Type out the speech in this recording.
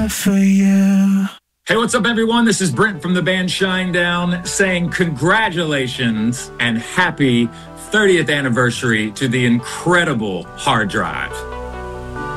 live for you. Hey, what's up, everyone? This is Brent from the band Shinedown saying congratulations and happy 30th anniversary to the incredible hard drive.